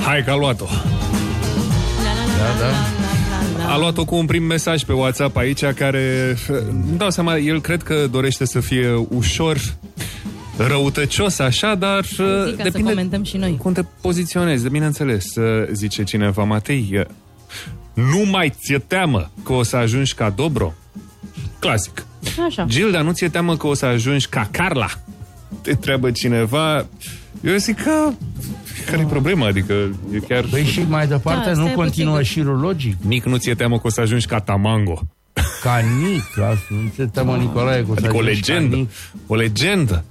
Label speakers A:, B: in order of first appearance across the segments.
A: Hai că a luat-o. A luat-o cu un prim mesaj pe WhatsApp aici, care, îmi dau seama, el cred că dorește să fie ușor răutăcios așa, dar depinde
B: să comentăm și noi.
A: Cum te poziționezi, bineînțeles, zice cineva. Matei, nu mai ți-e teamă că o să ajungi ca Dobro? Clasic.
B: Așa.
A: Gilda, nu ți-e teamă că o să ajungi ca Carla? Te întreabă cineva. Eu zic că care-i problema? Adică e chiar...
C: Păi și mai departe nu continuă șirul logic.
A: Nic, nu ți-e teamă că o să ajungi ca Tamango?
C: Ca Nic, nu ți-e teamă, Nicolae, că o să
A: adică
C: ajungi ca Nic.
A: O legendă.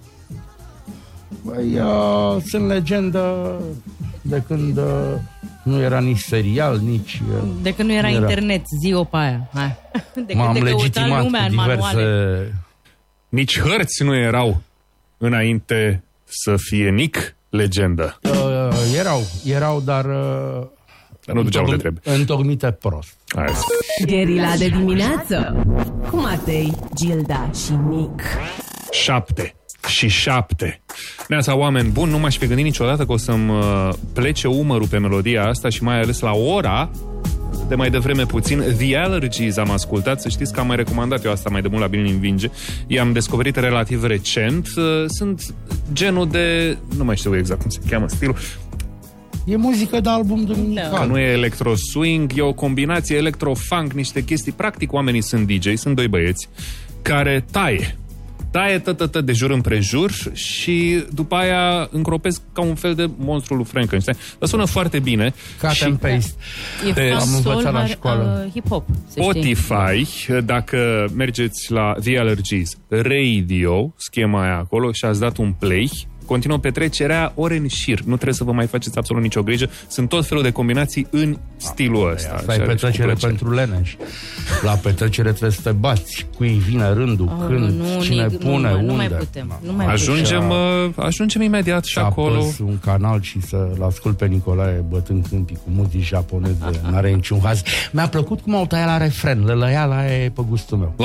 C: Băi, sunt legendă de când nu era nici serial, nici...
B: De când nu era internet, zi-o pe aia. De
C: M-am
B: când te
C: legitimat
B: căuta lumea
C: cu
B: în
C: diverse...
B: manuale.
A: Nici hărți nu erau înainte să fie Nic legendă.
C: Erau, dar
A: nu duceau unde trebuie.
C: Întocmite prost.
D: Gherila de dimineață cu Matei, Gilda și Nic.
A: 7 și 7. Neața, oameni buni, nu m-aș fi gândit niciodată că o să-mi plece umărul pe melodia asta și mai ales la ora de mai devreme puțin. The Allergies am ascultat, să știți că am mai recomandat eu asta mai de mult la Bine Învinge. I-am descoperit relativ recent. Sunt genul de... nu mai știu exact cum se cheamă stilul.
C: E muzică de album duminical.
A: Că nu e electro-swing, e o combinație electro-funk, niște chestii. Practic, oamenii sunt DJ, sunt doi băieți care taie de jur împrejur și după aia încropesc ca un fel de monstru lui Frankenstein. Dar sună foarte bine.
C: Cut and paste.
B: Am învățat la școală. Hip-hop,
A: Spotify, dacă mergeți la The Allergies Radio, schema aia acolo, și ați dat un play, continuă petrecerea ore în șir. Nu trebuie să vă mai faceți absolut nicio grijă. Sunt tot felul de combinații în stilul ăsta.
C: Asta e petrecere pentru leneși. La petrecere trebuie să te bați. Cui vine rândul, când, cine pune, unde.
B: Nu mai putem.
A: Ajungem imediat și acolo.
C: Să un canal și să-l ascult pe Nicolae bătând câmpii cu muzici japoneze. N-are niciun haz. Mi-a plăcut cum au tăiat la refren. Lălăiala e pe gustul meu.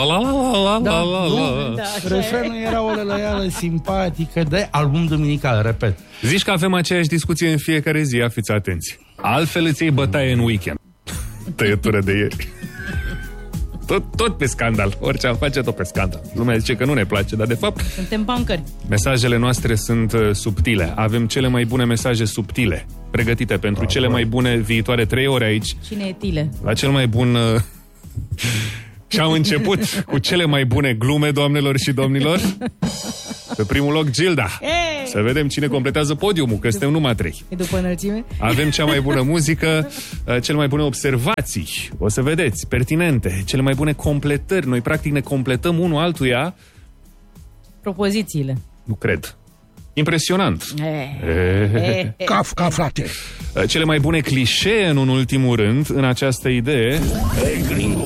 C: Refrenul era o lălăială simpatică de album duminical, repet.
A: Zici că avem aceeași discuție în fiecare zi, fiți atenți. Altfel îți iei bătaie în weekend. Tăietură de ieri. Tot pe scandal. Orice am face, tot pe scandal. Lumea zice că nu ne place, dar de fapt
B: suntem bancări.
A: Mesajele noastre sunt subtile. Avem cele mai bune mesaje subtile, pregătite pentru cele mai bune viitoare 3 ore aici.
B: Cine e Tile?
A: La cel mai bun... Și am început cu cele mai bune glume, doamnelor și domnilor. Pe primul loc, Gilda.
B: Hey!
A: Să vedem cine completează podiumul, că suntem numai 3.
B: E după înălțime?
A: Avem cea mai bună muzică, cele mai bune observații, o să vedeți, pertinente, cele mai bune completări. Noi practic ne completăm unul altuia.
B: Propozițiile.
A: Nu cred. Impresionant.
C: Kafka, frate.
A: Cele mai bune clișee, în ultimul rând, în această idee.
C: Gringo.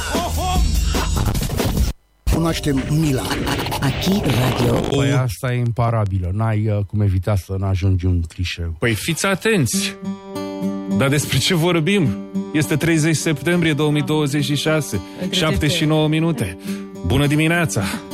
C: Cunoaștem Mila.
D: Achi Radio.
C: Păi asta e imparabilă. N-ai cum evita să n-ajungi un clișeu.
A: Păi fiți atenți. Dar despre ce vorbim? Este 30 septembrie 2026, 7 și 9 minute. Bună dimineața!